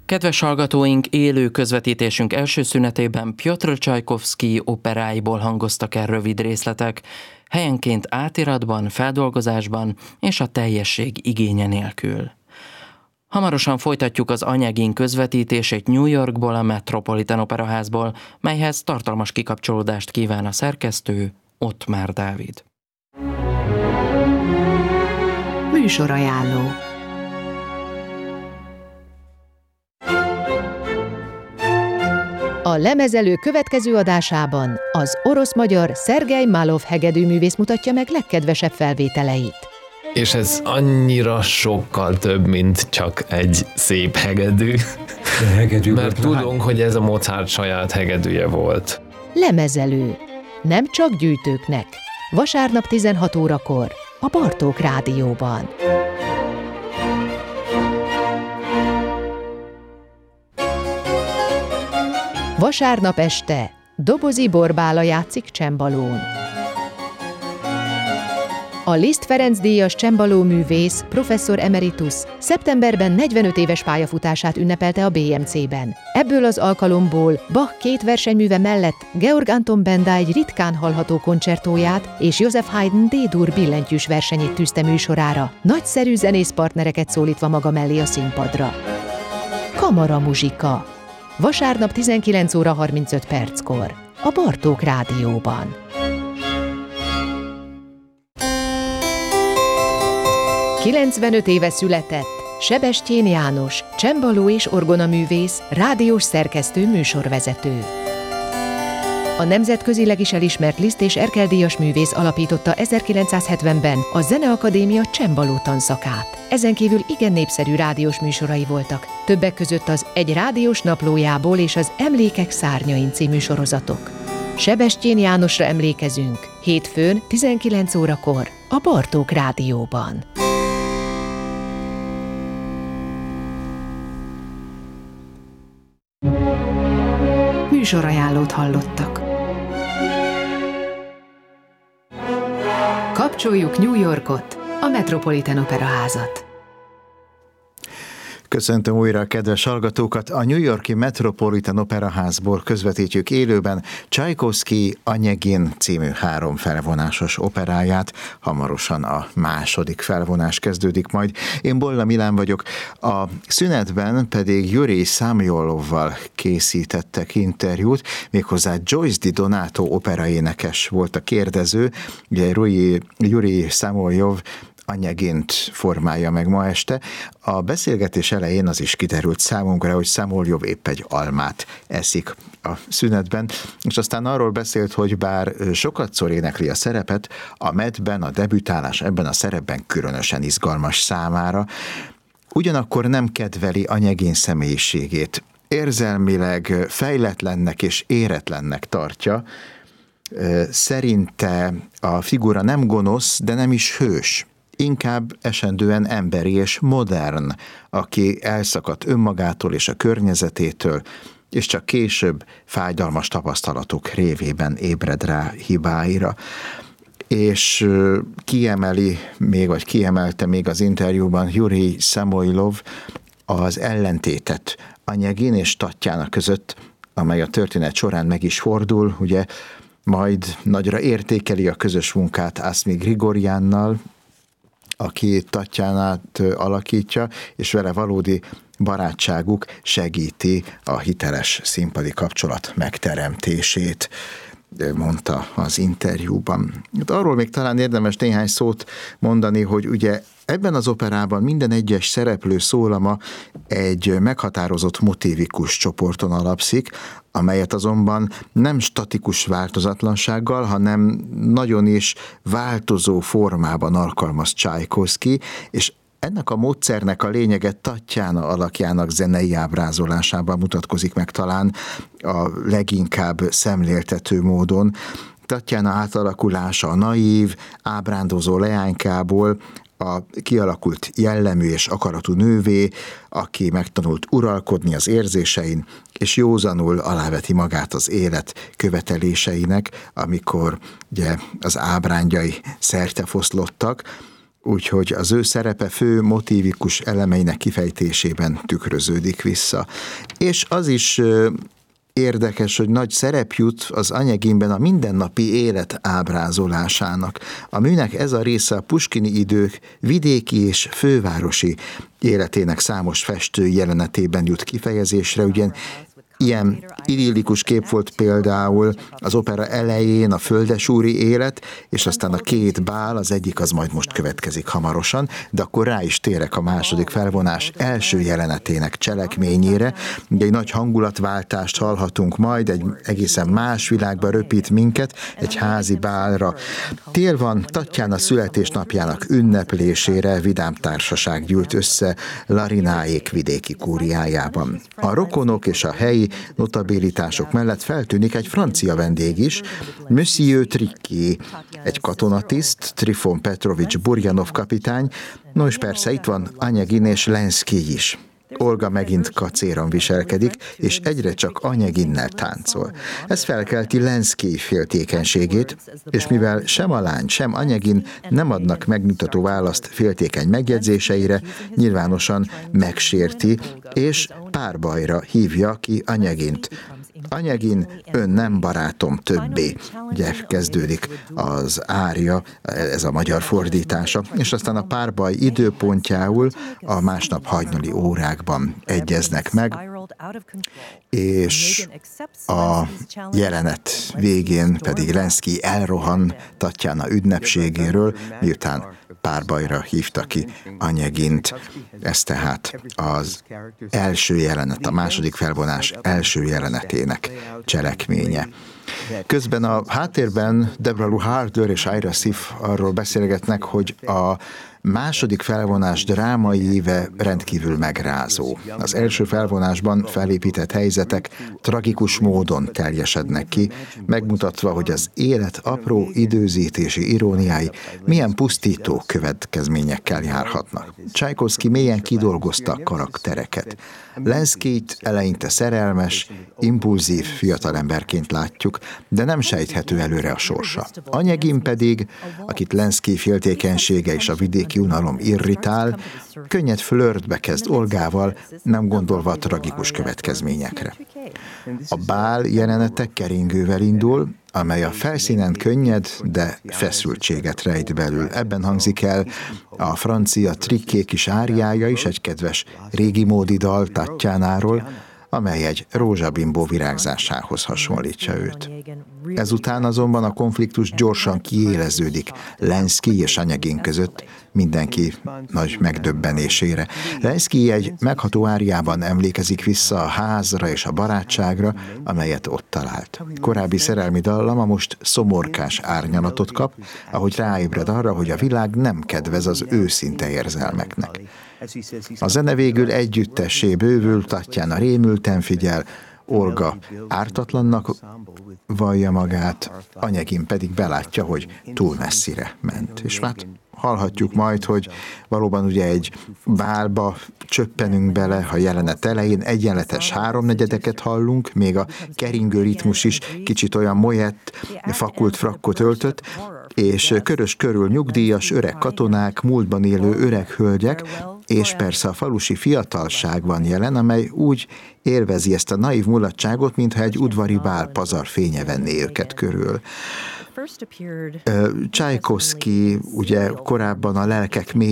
Kedves hallgatóink, élő közvetítésünk első szünetében Pjotr Csajkovszkij operáiból hangoztak el rövid részletek, helyenként átiratban, feldolgozásban és a teljesség igénye nélkül. Hamarosan folytatjuk az Anyegin közvetítését New Yorkból, a Metropolitan Operaházból, melyhez tartalmas kikapcsolódást kíván a szerkesztő, Ottmár Dávid. Műsorajánló. A Lemezelő következő adásában az orosz-magyar Szergej Málov hegedűművész mutatja meg legkedvesebb felvételeit. És ez annyira sokkal több, mint csak egy szép hegedű. Mert tudunk, hogy ez a Mozart saját hegedűje volt. Lemezelő. Nem csak gyűjtőknek. Vasárnap 16 órakor a Bartók Rádióban. Vasárnap este Dobozi Borbála játszik csembalón. A Liszt Ferenc díjas csembalóművész, professzor emeritus szeptemberben 45 éves pályafutását ünnepelte a BMC-ben. Ebből az alkalomból Bach két versenyműve mellett Georg Anton Benda egy ritkán hallható koncertóját és Joseph Haydn D-dur billentyűs versenyét tűzte műsorára, nagyszerű zenészpartnereket szólítva maga mellé a színpadra. Kamaramuzsika. Vasárnap 19 óra 35 perckor a Bartók Rádióban. ...95 éve született Sebestyén János, csembaló és orgonaművész, rádiós szerkesztő, műsorvezető. A nemzetközileg is elismert Liszt és Erkel-díjas művész alapította 1970-ben a Zeneakadémia csembaló tanszakát. Ezen kívül igen népszerű rádiós műsorai voltak, többek között az Egy rádiós naplójából és az Emlékek szárnyain című sorozatok. Sebestyén Jánosra emlékezünk, hétfőn 19 órakor a Bartók Rádióban. Műsorajánlót hallottak. Kapcsoljuk New Yorkot, a Metropolitan Operaházat. Köszöntöm újra a kedves hallgatókat! A New York-i Metropolitan Operaházból közvetítjük élőben Csajkovszkij Anyegin című 3 felvonásos operáját. Hamarosan a második felvonás kezdődik majd. Én Bolla Milán vagyok, a szünetben pedig Jurij Szamojlovval készítettek interjút, méghozzá Joyce Di Donato operaénekes volt a kérdező. Ugye Jurij Szamojlov Anyegint formálja meg ma este. A beszélgetés elején az is kiderült számunkra, hogy Szamojlov épp egy almát eszik a szünetben, és aztán arról beszélt, hogy bár sokatszor énekli a szerepet, a Metben a debütálás ebben a szerepben különösen izgalmas számára, ugyanakkor nem kedveli Anyegin személyiségét. Érzelmileg fejletlennek és éretlennek tartja. Szerinte a figura nem gonosz, de nem is hős. Inkább esendően emberi és modern, aki elszakadt önmagától és a környezetétől, és csak később fájdalmas tapasztalatok révében ébred rá hibáira. És kiemelte még az interjúban Jurij Szamojlov az ellentétet Anyegin és Tatjana között, amely a történet során meg is fordul, ugye, majd nagyra értékeli a közös munkát Aszmi Grigorjánnal, aki Tatjánát alakítja, és vele valódi barátságuk segíti a hiteles színpadi kapcsolat megteremtését, mondta az interjúban. Arról még talán érdemes néhány szót mondani, hogy ugye ebben az operában minden egyes szereplő szólama egy meghatározott motívikus csoporton alapszik, amelyet azonban nem statikus változatlansággal, hanem nagyon is változó formában alkalmaz Csajkovszkij, és ennek a módszernek a lényege Tatjana alakjának zenei ábrázolásában mutatkozik meg talán a leginkább szemléltető módon. Tatjana átalakulása a naív, ábrándozó leánykából a kialakult jellemű és akaratú nővé, aki megtanult uralkodni az érzésein, és józanul aláveti magát az élet követeléseinek, amikor ugye az ábrándjai szertefoszlottak. úgyhogy az ő szerepe fő motívikus elemeinek kifejtésében tükröződik vissza. És az is érdekes, hogy nagy szerep jut az Onegin-ben a mindennapi élet ábrázolásának. A műnek ez a része a puskini idők vidéki és fővárosi életének számos festő jelenetében jut kifejezésre, ugyan ilyen idillikus kép volt például az opera elején a földesúri élet, és aztán a két bál, az egyik az majd most következik hamarosan, de akkor rá is térek a második felvonás első jelenetének cselekményére. Ugye egy nagy hangulatváltást hallhatunk majd, egy egészen más világba röpít minket, egy házi bálra. Tél van, Tatjana születésnapjának ünneplésére vidám társaság gyűlt össze Larináék vidéki kúriájában. A rokonok és a helyi notabilitások mellett feltűnik egy francia vendég is, Monsieur Tricky, egy katonatiszt, Trifon Petrovics Burjanov kapitány, no és persze itt van Onegin és Lenszkij is. Olga megint kacéran viselkedik, és egyre csak Oneginnel táncol. Ez felkelti Lenszkij féltékenységét, és mivel sem a lány, sem Onegin nem adnak megnyugtató választ féltékeny megjegyzéseire, nyilvánosan megsérti, és párbajra hívja ki Onegint. Onegin, ön nem barátom többé. Ugye kezdődik az ária, ez a magyar fordítása, és aztán a párbaj időpontjául a másnap hajnali órákban egyeznek meg, és a jelenet végén pedig Lenszkij elrohan Tatjana ünnepségéről, miután párbajra hívta ki Onegint. Ez tehát az első jelenet, a második felvonás első jelenetének cselekménye. Közben a háttérben Deborah Lou Harder és Ira Sif arról beszélgetnek, hogy a második felvonás drámai íve rendkívül megrázó. Az első felvonásban felépített helyzetek tragikus módon teljesednek ki, megmutatva, hogy az élet apró időzítési iróniái milyen pusztító következményekkel járhatnak. Csajkovszky mélyen kidolgozta a karaktereket. Lenszkijt eleinte szerelmes, impulzív fiatalemberként látjuk, de nem sejthető előre a sorsa. Onegin pedig, akit Lenszkij féltékenysége és a vidéki unalom irritál, könnyed flörtbe kezd Olgával, nem gondolva a tragikus következményekre. A bál jelenete keringővel indul, amely a felszínen könnyed, de feszültséget rejt belül. Ebben hangzik el a francia Tricky kis áriája is, egy kedves régi módi dal Tatjánáról, amely egy rózsabimbó virágzásához hasonlítja őt. Ezután azonban a konfliktus gyorsan kiéleződik Lenszkij és Onegin között, mindenki nagy megdöbbenésére. Lenszkij egy megható áriában emlékezik vissza a házra és a barátságra, amelyet ott talált. Korábbi szerelmi dallama most szomorkás árnyalatot kap, ahogy ráébred arra, hogy a világ nem kedvez az őszinte érzelmeknek. A zene végül együttessé bővül, Tatjana rémülten figyel, Olga ártatlannak vallja magát, Onegin pedig belátja, hogy túl messzire ment. És hát hallhatjuk majd, hogy valóban ugye egy bálba csöppenünk bele a jelenet elején, egyenletes háromnegyedeket hallunk, még a keringő ritmus is kicsit olyan molyett, fakult frakkot öltött, és körös körül nyugdíjas öreg katonák, múltban élő öreg hölgyek, és persze a falusi fiatalság van jelen, amely úgy élvezi ezt a naív mulatságot, mintha egy udvari bál pazar fénye venné őket körül. Csajkovszky ugye korábban a lelkek mély